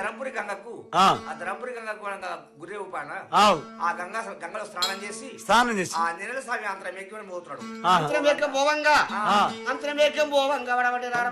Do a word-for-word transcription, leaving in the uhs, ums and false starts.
ధరంపురి గంగకు ఆ ఆ ధరంపురి గంగకు గురే ఉపాన ఆవ్ ఆ గంగా గంగలో స్నానం చేసి స్నానం చేసి ఆ నెలల స్వామి అంతరం ఎక్కి పోతున్నాడు ఆ అంతరం ఎక్క పోవంగా ఆ అంతరం ఎక్క పోవంగా వడబడి